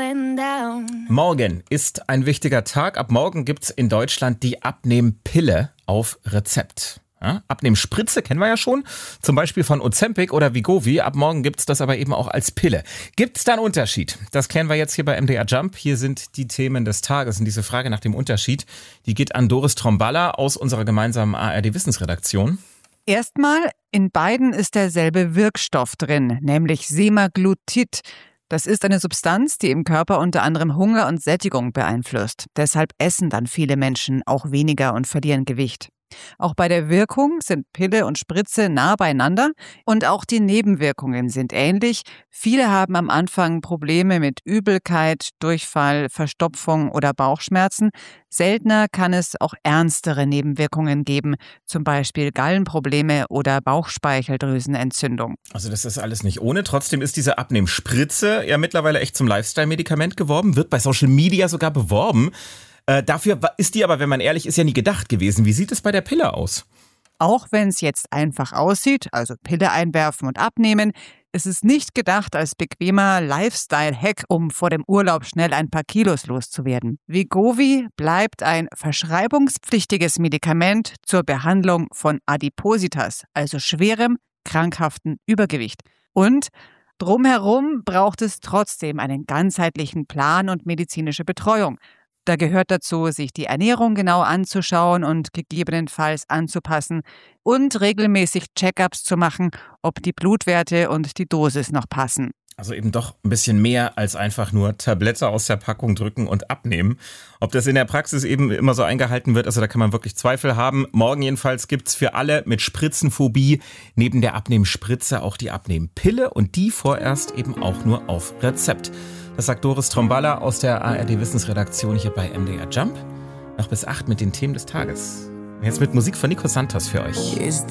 Morgen ist ein wichtiger Tag. Ab morgen gibt's in Deutschland die Abnehmpille auf Rezept. Ja, Abnehmspritze kennen wir ja schon, zum Beispiel von Ozempic oder Wegovy. Ab morgen gibt's das aber eben auch als Pille. Gibt's da einen Unterschied? Das klären wir jetzt hier bei MDR Jump. Hier sind die Themen des Tages. Und diese Frage nach dem Unterschied, die geht an Doris Tromballa aus unserer gemeinsamen ARD-Wissensredaktion. Erstmal, in beiden ist derselbe Wirkstoff drin, nämlich Semaglutid. Das ist eine Substanz, die im Körper unter anderem Hunger und Sättigung beeinflusst. Deshalb essen dann viele Menschen auch weniger und verlieren Gewicht. Auch bei der Wirkung sind Pille und Spritze nah beieinander und auch die Nebenwirkungen sind ähnlich. Viele haben am Anfang Probleme mit Übelkeit, Durchfall, Verstopfung oder Bauchschmerzen. Seltener kann es auch ernstere Nebenwirkungen geben, zum Beispiel Gallenprobleme oder Bauchspeicheldrüsenentzündung. Also das ist alles nicht ohne. Trotzdem ist diese Abnehmspritze ja mittlerweile echt zum Lifestyle-Medikament geworden, wird bei Social Media sogar beworben. Dafür ist die aber, wenn man ehrlich ist, ja nie gedacht gewesen. Wie sieht es bei der Pille aus? Auch wenn es jetzt einfach aussieht, also Pille einwerfen und abnehmen, ist es nicht gedacht als bequemer Lifestyle-Hack, um vor dem Urlaub schnell ein paar Kilos loszuwerden. Wegovy bleibt ein verschreibungspflichtiges Medikament zur Behandlung von Adipositas, also schwerem, krankhaften Übergewicht. Und drumherum braucht es trotzdem einen ganzheitlichen Plan und medizinische Betreuung. Da gehört dazu, sich die Ernährung genau anzuschauen und gegebenenfalls anzupassen und regelmäßig Check-ups zu machen, ob die Blutwerte und die Dosis noch passen. Also eben doch ein bisschen mehr als einfach nur Tablette aus der Packung drücken und abnehmen. Ob das in der Praxis eben immer so eingehalten wird, also da kann man wirklich Zweifel haben. Morgen jedenfalls gibt's für alle mit Spritzenphobie neben der Abnehmspritze auch die Abnehmpille und die vorerst eben auch nur auf Rezept. Das sagt Doris Tromballa aus der ARD-Wissensredaktion hier bei MDR Jump. Noch bis 8 mit den Themen des Tages. Jetzt mit Musik von Nico Santos für euch.